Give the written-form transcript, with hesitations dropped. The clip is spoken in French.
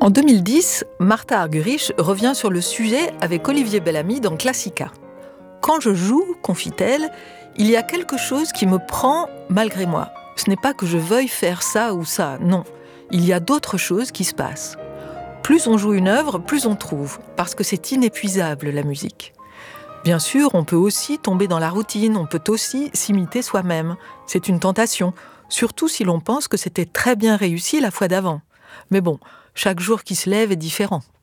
En 2010, Martha Argerich revient sur le sujet avec Olivier Bellamy dans Classica. Quand je joue, confie-t-elle, il y a quelque chose qui me prend malgré moi. Ce n'est pas que je veuille faire ça ou ça, non. Il y a d'autres choses qui se passent. Plus on joue une œuvre, plus on trouve, parce que c'est inépuisable la musique. Bien sûr, on peut aussi tomber dans la routine, on peut aussi s'imiter soi-même. C'est une tentation, surtout si l'on pense que c'était très bien réussi la fois d'avant. Mais bon, chaque jour qui se lève est différent.